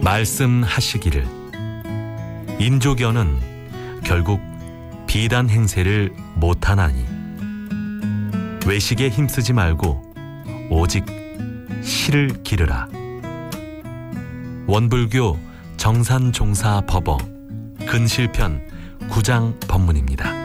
말씀하시기를 인조견은 결국 비단 행세를 못하나니 외식에 힘쓰지 말고 오직 실을 기르라. 원불교 정산종사법어 근실편 9장 법문입니다.